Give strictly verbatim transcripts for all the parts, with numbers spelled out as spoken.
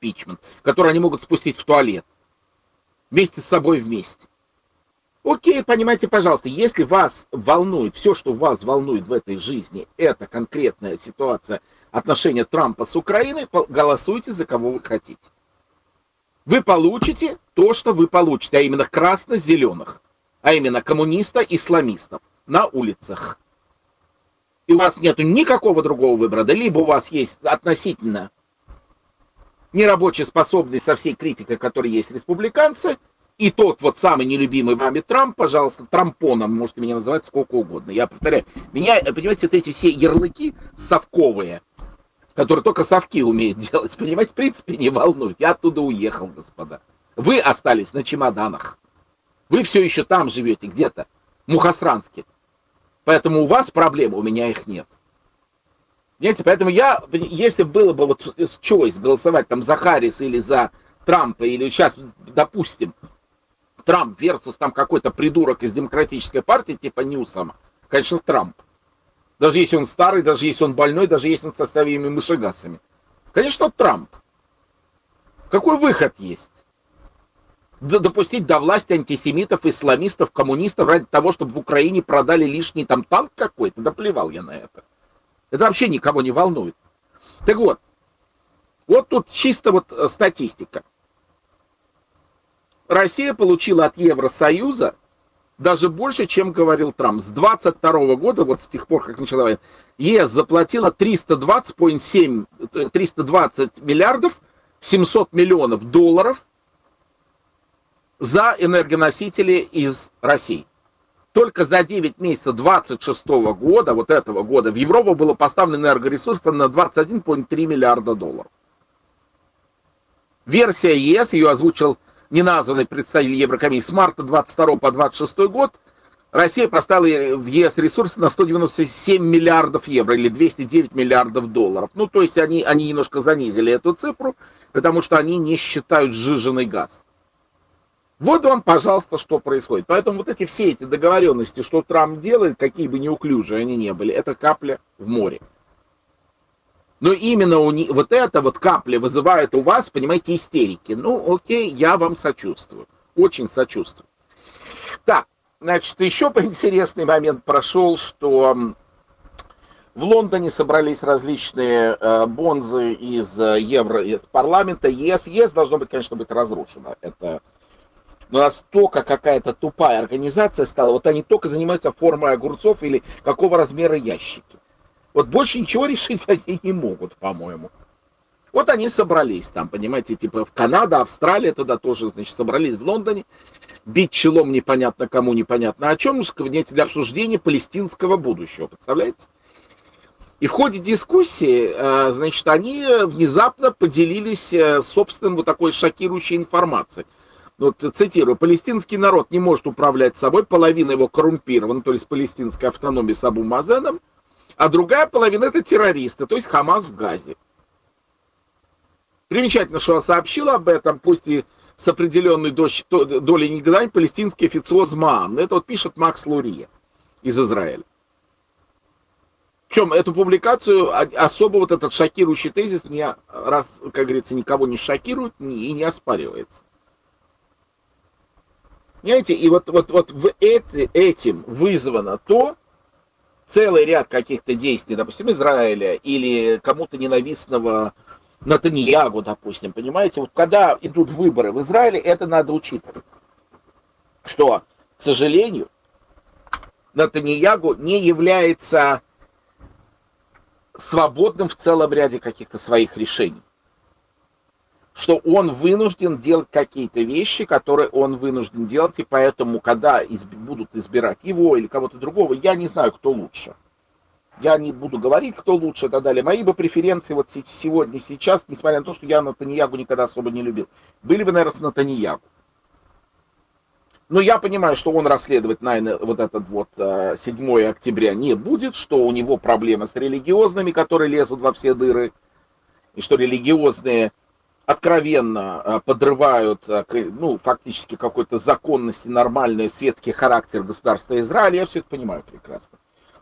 импичмент, который они могут спустить в туалет. Вместе с собой вместе. Окей, понимаете, пожалуйста, если вас волнует, все, что вас волнует в этой жизни, это конкретная ситуация отношения Трампа с Украиной, голосуйте за кого вы хотите. Вы получите то, что вы получите, а именно красно-зеленых, а именно коммуниста-исламистов на улицах. И у вас нет никакого другого выбора, да либо у вас есть относительно нерабочие способные со всей критикой, которая есть республиканцы, и тот вот самый нелюбимый вами Трамп, пожалуйста, трампоном, можете меня называть сколько угодно. Я повторяю, меня, понимаете, вот эти все ярлыки совковые, которые только совки умеют делать, понимаете, в принципе не волнует. Я оттуда уехал, господа. Вы остались на чемоданах. Вы все еще там живете, где-то, в Мухосранске. Поэтому у вас проблемы, у меня их нет. Понимаете, поэтому я, если было бы вот choice голосовать там за Харриса или за Трампа, или сейчас, допустим, Трамп versus там какой-то придурок из демократической партии, типа Ньюсома, конечно, Трамп. Даже если он старый, даже если он больной, даже если он со своими мышегасами. Конечно, Трамп. Какой выход есть? Допустить до власти антисемитов, исламистов, коммунистов ради того, чтобы в Украине продали лишний там танк какой-то? Да плевал я на это. Это вообще никого не волнует. Так вот, вот тут чисто вот статистика. Россия получила от Евросоюза даже больше, чем говорил Трамп. С двадцать второго года, вот с тех пор, как начала война, ЕС заплатила триста двадцать миллиардов семьсот миллионов долларов за энергоносители из России. Только за девять месяцев двадцать шестого года, вот этого года, в Европу было поставлено энергоресурсов на двадцать один целых три десятых миллиарда долларов. Версия ЕС, ее озвучил неназванный представитель Еврокомиссии, с марта двадцать второго по двадцать шестой год Россия поставила в ЕС ресурсы на сто девяносто семь миллиардов евро или двести девять миллиардов долларов. Ну, то есть они, они немножко занизили эту цифру, потому что они не считают сжиженный газ. Вот вам, пожалуйста, что происходит. Поэтому вот эти все эти договоренности, что Трамп делает, какие бы неуклюжие они ни были, это капля в море. Но именно у них, вот эта вот капля вызывает у вас, понимаете, истерики. Ну, окей, я вам сочувствую. Очень сочувствую. Так, значит, еще интересный момент прошел, что в Лондоне собрались различные э, бонзы из Евро, из парламента, ЕС. ЕС должно быть, конечно, быть разрушено. Это настолько какая-то тупая организация стала. Вот они только занимаются формой огурцов или какого размера ящики. Вот больше ничего решить они не могут, по-моему. Вот они собрались там, понимаете, типа в Канада, Австралия, туда тоже, значит, собрались в Лондоне, бить челом непонятно кому, непонятно о чем, для обсуждения палестинского будущего, представляете? И в ходе дискуссии, значит, они внезапно поделились собственной вот такой шокирующей информацией. Вот, цитирую, палестинский народ не может управлять собой, половина его коррумпирована, то есть палестинская автономия с Абу Мазеном, а другая половина это террористы, то есть Хамас в Газе. Примечательно, что сообщил об этом, пусть и с определенной долей негодования, палестинский официоз МААМ. Это вот пишет Макс Лурия из Израиля. Причем эту публикацию особо вот этот шокирующий тезис, не, раз, как говорится, никого не шокирует и не оспаривается. Понимаете, и вот, вот, вот в это, этим вызвано то, целый ряд каких-то действий, допустим, Израиля или кому-то ненавистного Натаньягу, допустим, понимаете, вот когда идут выборы в Израиле, это надо учитывать, что, к сожалению, Натаньягу не является свободным в целом ряде каких-то своих решений, что он вынужден делать какие-то вещи, которые он вынужден делать, и поэтому, когда изб- будут избирать его или кого-то другого, я не знаю, кто лучше. Я не буду говорить, кто лучше и так далее. Мои бы преференции вот сегодня, сейчас, несмотря на то, что я Натаньягу никогда особо не любил, были бы, наверное, с Натаньягу. Но я понимаю, что он расследовать, наверное, вот этот вот седьмого октября не будет, что у него проблемы с религиозными, которые лезут во все дыры, и что религиозные откровенно подрывают, ну, фактически какой-то законности, нормальный светский характер государства Израиля. Я все это понимаю прекрасно.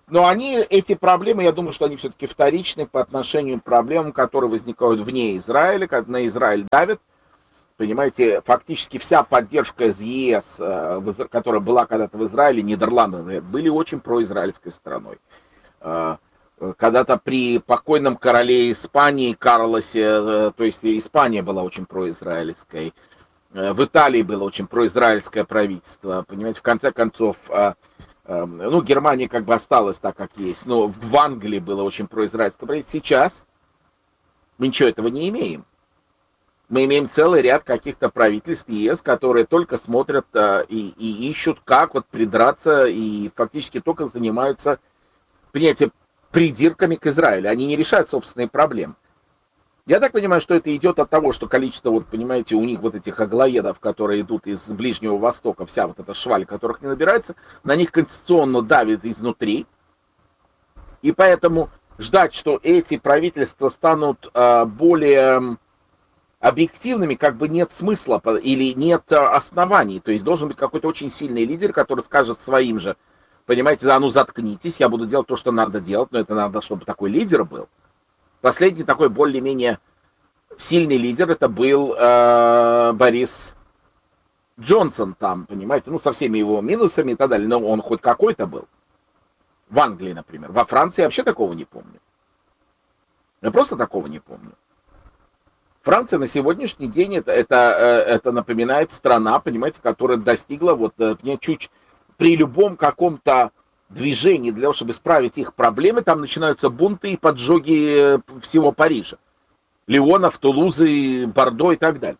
Но они, эти проблемы, я думаю, что они все-таки вторичны по отношению к проблемам, которые возникают вне Израиля, когда на Израиль давят. Понимаете, фактически вся поддержка из ЕС, которая была когда-то в Израиле, Нидерланды, например, были очень произраильской страной. Когда-то при покойном короле Испании Карлосе, то есть Испания была очень произраильской, в Италии было очень произраильское правительство, понимаете, в конце концов, ну, Германия как бы осталась так, как есть, но в Англии было очень произраильское правительство. Сейчас мы ничего этого не имеем. Мы имеем целый ряд каких-то правительств ЕС, которые только смотрят э, и, и ищут, как вот придраться, и фактически только занимаются, понимаете, придирками к Израилю. Они не решают собственные проблемы. Я так понимаю, что это идет от того, что количество, вот понимаете, у них вот этих аглоедов, которые идут из Ближнего Востока, вся вот эта шваль, которых не набирается, на них конституционно давит изнутри. И поэтому ждать, что эти правительства станут э, более объективными, как бы нет смысла или нет оснований. То есть должен быть какой-то очень сильный лидер, который скажет своим же, понимаете, а ну заткнитесь, я буду делать то, что надо делать, но это надо, чтобы такой лидер был. Последний такой более-менее сильный лидер, это был э, Борис Джонсон там, понимаете, ну со всеми его минусами и так далее, но он хоть какой-то был. В Англии, например. Во Франции я вообще такого не помню. Я просто такого не помню. Франция на сегодняшний день это, это, это напоминает страна, понимаете, которая достигла вот чуть при любом каком-то движении для того, чтобы исправить их проблемы, там начинаются бунты и поджоги всего Парижа. Лионов, Тулузы, Бордо и так далее.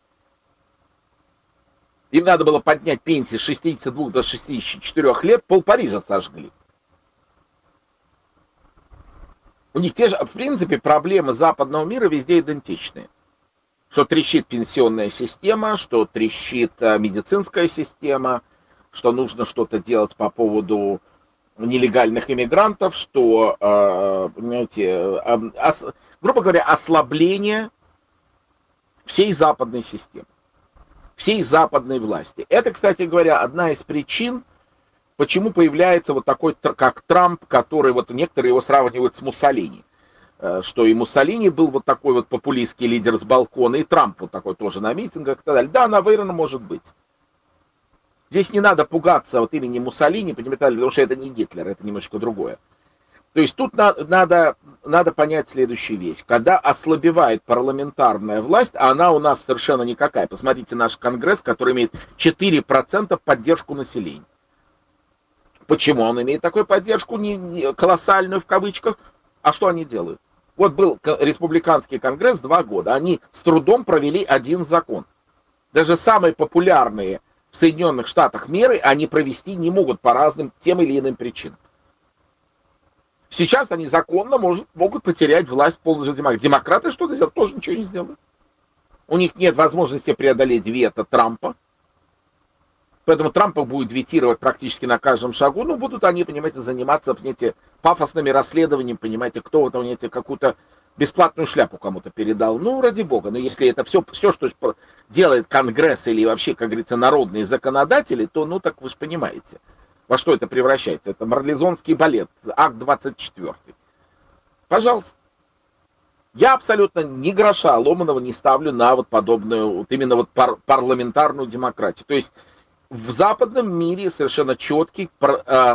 Им надо было поднять пенсии с шестидесяти двух до шестидесяти четырёх лет, пол Парижа сожгли. У них те же, в принципе, проблемы западного мира везде идентичные. Что трещит пенсионная система, что трещит медицинская система, что нужно что-то делать по поводу нелегальных иммигрантов, что, понимаете, грубо говоря, ослабление всей западной системы, всей западной власти. Это, кстати говоря, одна из причин, почему появляется вот такой, как Трамп, который вот некоторые его сравнивают с Муссолини. Что и Муссолини был вот такой вот популистский лидер с балкона, и Трамп вот такой тоже на митингах и так далее. Да, наверное, может быть. Здесь не надо пугаться вот имени Муссолини, понимаете, потому что это не Гитлер, это немножко другое. То есть тут надо, надо, надо понять следующую вещь. Когда ослабевает парламентарная власть, а она у нас совершенно никакая. Посмотрите наш Конгресс, который имеет четыре процента поддержку населения. Почему он имеет такую поддержку, не, не, колоссальную в кавычках? А что они делают? Вот был республиканский конгресс два года. Они с трудом провели один закон. Даже самые популярные в Соединенных Штатах меры они провести не могут по разным тем или иным причинам. Сейчас они законно может, могут потерять власть полностью. Демократы что-то сделают, тоже ничего не сделают. У них нет возможности преодолеть вето Трампа. Поэтому Трампа будет ветировать практически на каждом шагу. Ну, будут они, понимаете, заниматься, понимаете, пафосными расследованиями, понимаете, кто вот, понимаете, какую-то бесплатную шляпу кому-то передал. Ну, ради бога. Но если это все, все, что делает Конгресс или вообще, как говорится, народные законодатели, то, ну, так вы же понимаете, во что это превращается. Это марлезонский балет, акт двадцать четвёртый. Пожалуйста. Я абсолютно ни гроша ломаного не ставлю на вот подобную, вот именно вот пар- парламентарную демократию. То есть в западном мире совершенно четкий э,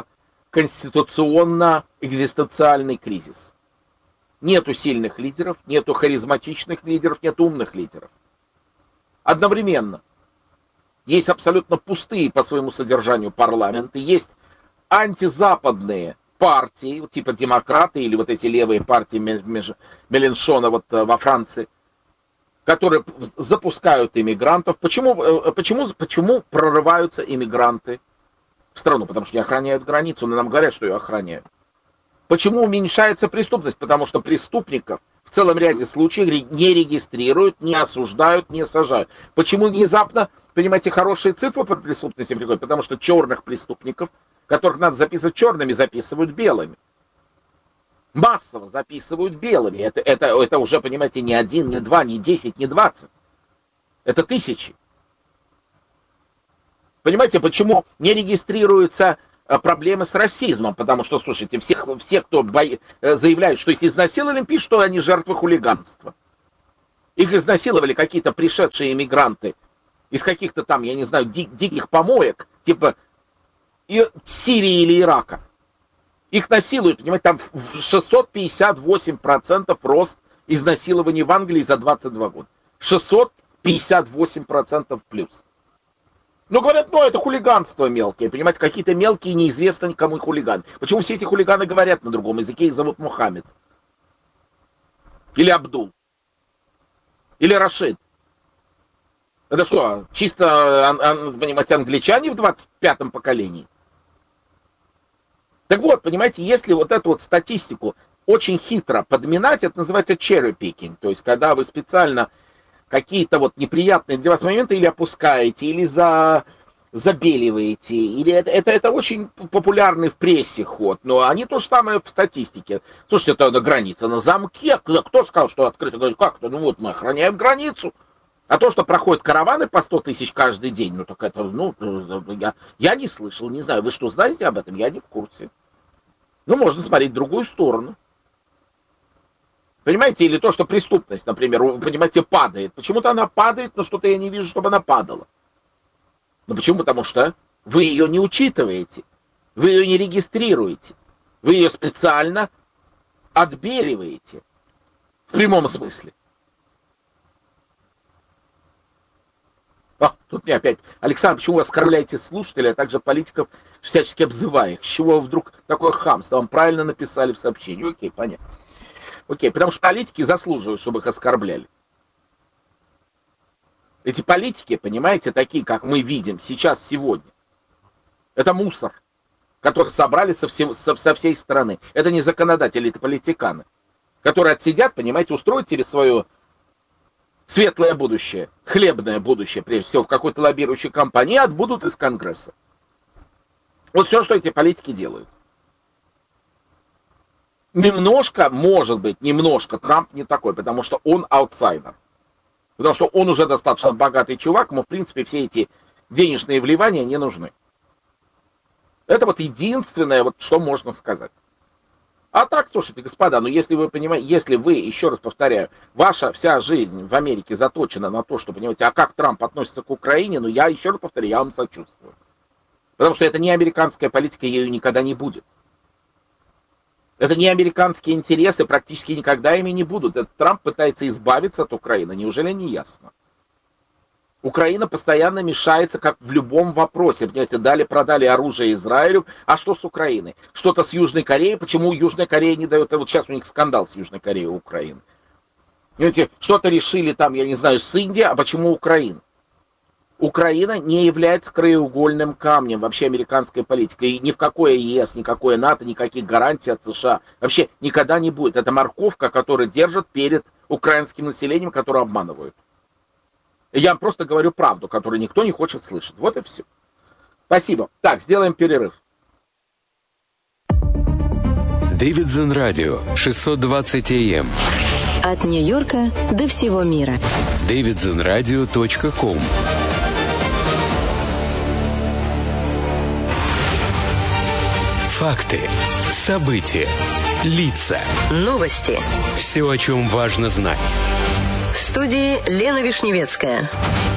конституционно-экзистенциальный кризис. Нету сильных лидеров, нету харизматичных лидеров, нету умных лидеров. Одновременно есть абсолютно пустые по своему содержанию парламенты, есть антизападные партии, типа демократы или вот эти левые партии Меленшона вот во Франции, которые запускают иммигрантов. Почему, почему, почему прорываются иммигранты в страну? Потому что не охраняют границу, но нам говорят, что ее охраняют. Почему уменьшается преступность? Потому что преступников в целом ряде случаев не регистрируют, не осуждают, не сажают. Почему внезапно, понимаете, хорошие цифры по преступности приходят? Потому что черных преступников, которых надо записывать черными, записывают белыми. Массово записывают белыми. Это, это, это уже, понимаете, не один, не два, не десять, не двадцать. Это тысячи. Понимаете, почему не регистрируются проблемы с расизмом, потому что, слушайте, все, все кто бои, заявляют, что их изнасиловали, пишут, что они жертвы хулиганства. Их изнасиловали какие-то пришедшие иммигранты из каких-то там, я не знаю, ди- диких помоек, типа Сирии или Ирака. Их насилуют, понимаете, там шестьсот пятьдесят восемь процентов рост изнасилований в Англии за двадцать два года. шестьсот пятьдесят восемь процентов плюс. Ну, говорят, ну, это хулиганство мелкие, понимаете, какие-то мелкие, неизвестно никому хулиганы. Почему все эти хулиганы говорят на другом языке, их зовут Мухаммед? Или Абдул? Или Рашид? Это что, чисто, ан, ан, понимаете, англичане в двадцать пятом поколении? Так вот, понимаете, если вот эту вот статистику очень хитро подминать, это называется cherry picking, то есть когда вы специально какие-то вот неприятные для вас моменты или опускаете, или за, забеливаете, или это, это, это очень популярный в прессе ход, но они то же самое в статистике. Слушайте, это на границе, на замке, кто сказал, что открыто? Говорит, как-то, ну вот мы охраняем границу. А то, что проходят караваны по сто тысяч каждый день, ну так это, ну, я, я не слышал, не знаю, вы что, знаете об этом? Я не в курсе. Ну, можно смотреть в другую сторону. Понимаете, или то, что преступность, например, понимаете, падает. Почему-то она падает, но что-то я не вижу, чтобы она падала. Ну почему? Потому что вы ее не учитываете, вы ее не регистрируете, вы ее специально отбеливаете. В прямом смысле. А, тут мне опять, Александр, почему вы оскорбляете слушателей, а также политиков, всячески обзывая их? С чего вдруг такое хамство? Вам правильно написали в сообщении. Окей, понятно. Окей, потому что политики заслуживают, чтобы их оскорбляли. Эти политики, понимаете, такие, как мы видим сейчас, сегодня, это мусор, который собрали со, всем, со, со всей страны. Это не законодатели, это политиканы, которые отсидят, понимаете, устроят себе свое светлое будущее, хлебное будущее, прежде всего, в какой-то лоббирующей компании, и отбудут из Конгресса. Вот все, что эти политики делают. Немножко, может быть, немножко Трамп не такой, потому что он аутсайдер. Потому что он уже достаточно богатый чувак, ему, в принципе, все эти денежные вливания не нужны. Это вот единственное, вот, что можно сказать. А так, слушайте, господа, ну если вы понимаете, если вы, еще раз повторяю, ваша вся жизнь в Америке заточена на то, что, понимаете, а как Трамп относится к Украине, ну я еще раз повторяю, я вам сочувствую. Потому что это не американская политика, ею никогда не будет. Это не американские интересы, практически никогда ими не будут. Этот Трамп пытается избавиться от Украины, неужели не ясно? Украина постоянно мешается, как в любом вопросе. Понимаете, дали-продали оружие Израилю, а что с Украиной? Что-то с Южной Кореей, почему Южная Корея не дает? Вот сейчас у них скандал с Южной Кореей у Украины. Понимаете, что-то решили там, я не знаю, с Индией, а почему Украина? Украина не является краеугольным камнем вообще американской политики. И ни в какое ЕС, никакое НАТО, никаких гарантий от США вообще никогда не будет. Это морковка, которую держат перед украинским населением, которое обманывают. И я просто говорю правду, которую никто не хочет слышать. Вот и все. Спасибо. Так, сделаем перерыв. Davidson Radio, шестьсот двадцать эй эм. От Нью-Йорка до всего мира. дэвидсон радио точка ком. Факты, события, лица. Новости. Все, о чем важно знать. В студии Лена Вишневецкая.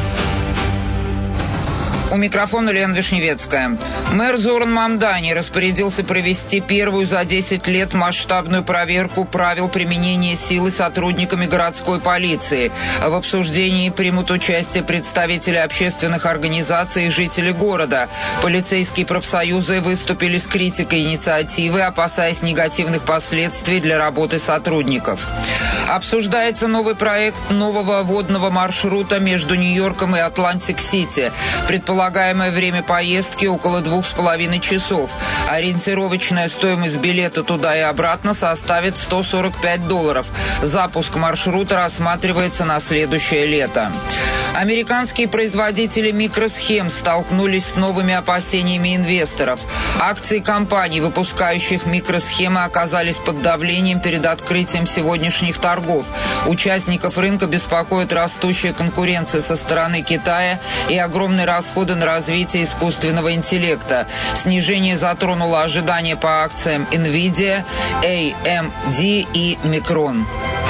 У микрофона Лена Вишневецкая. Мэр Зоран Мамдани распорядился провести первую за десять лет масштабную проверку правил применения силы сотрудниками городской полиции. В обсуждении примут участие представители общественных организаций и жители города. Полицейские профсоюзы выступили с критикой инициативы, опасаясь негативных последствий для работы сотрудников. Обсуждается новый проект нового водного маршрута между Нью-Йорком и Атлантик-Сити. Предположительно, Предполагаемое время поездки около двух с половиной часов. Ориентировочная стоимость билета туда и обратно составит сто сорок пять долларов. Запуск маршрута рассматривается на следующее лето. Американские производители микросхем столкнулись с новыми опасениями инвесторов. Акции компаний, выпускающих микросхемы, оказались под давлением перед открытием сегодняшних торгов. Участников рынка беспокоит растущая конкуренция со стороны Китая и огромные расходы на развитие искусственного интеллекта. Снижение затронуло ожидания по акциям Nvidia, эй эм ди и Micron.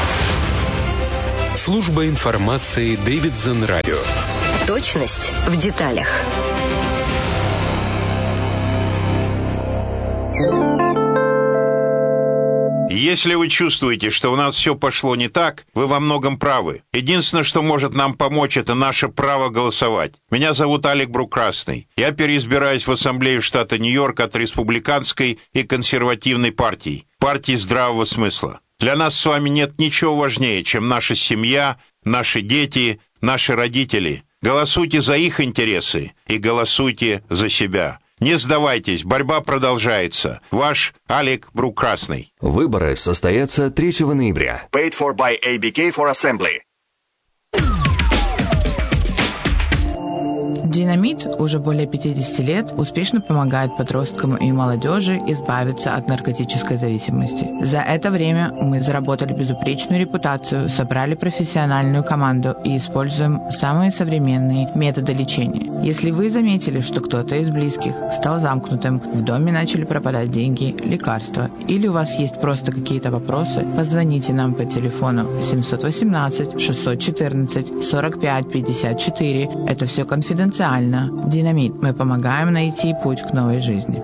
Служба информации Davidson Radio. Точность в деталях. Если вы чувствуете, что у нас все пошло не так, вы во многом правы. Единственное, что может нам помочь, это наше право голосовать. Меня зовут Алек Брук-Красный. Я переизбираюсь в Ассамблею штата Нью-Йорк от республиканской и консервативной партий, партии здравого смысла. Для нас с вами нет ничего важнее, чем наша семья, наши дети, наши родители. Голосуйте за их интересы и голосуйте за себя. Не сдавайтесь, борьба продолжается. Ваш Алек Брук-Красный. Выборы состоятся третьего ноября. Paid for by эй би кей for Assembly. Динамит уже более пятидесяти лет успешно помогает подросткам и молодежи избавиться от наркотической зависимости. За это время мы заработали безупречную репутацию, собрали профессиональную команду и используем самые современные методы лечения. Если вы заметили, что кто-то из близких стал замкнутым, в доме начали пропадать деньги, лекарства, или у вас есть просто какие-то вопросы, позвоните нам по телефону семь один восемь шесть один четыре сорок пять пятьдесят четыре. Это все конфиденциально. Динамит. Мы помогаем найти путь к новой жизни.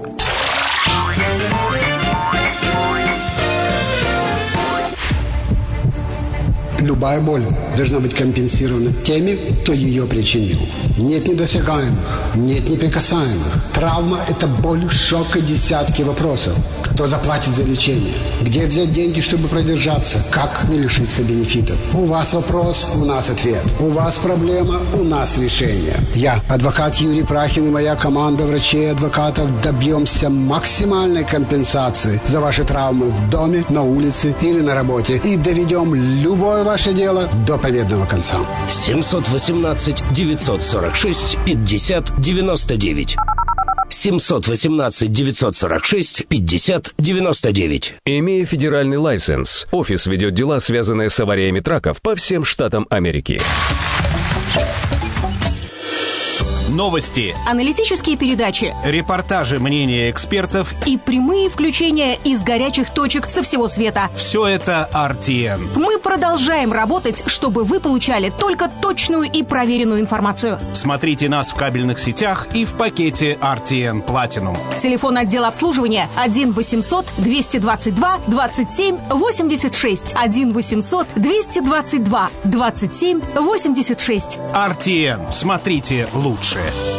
Любая боль должна быть компенсирована теми, кто ее причинил. Нет недосягаемых, нет неприкасаемых. Травма – это боль, шок и десятки вопросов. Кто заплатит за лечение? Где взять деньги, чтобы продержаться? Как не лишиться бенефитов? У вас вопрос, у нас ответ. У вас проблема, у нас решение. Я, адвокат Юрий Прахин и моя команда врачей и адвокатов добьемся максимальной компенсации за ваши травмы в доме, на улице или на работе. И доведем любое ваше дело до победного конца. семь один восемь девять сорок шесть пятьдесят девяносто девять. семь один восемь девять сорок шесть пятьдесят девяносто девять. Имея федеральный лайсенс, офис ведет дела, связанные с авариями траков по всем штатам Америки. Новости, аналитические передачи, репортажи, мнения экспертов и прямые включения из горячих точек со всего света. Все это ар ти эн. Мы продолжаем работать, чтобы вы получали только точную и проверенную информацию. Смотрите нас в кабельных сетях и в пакете ар ти эн Platinum. Телефон отдела обслуживания один восемьсот двести двадцать два двадцать семь восемьдесят шесть. один восемьсот двести двадцать два двадцать семь восемьдесят шесть. ар ти эн. Смотрите лучше.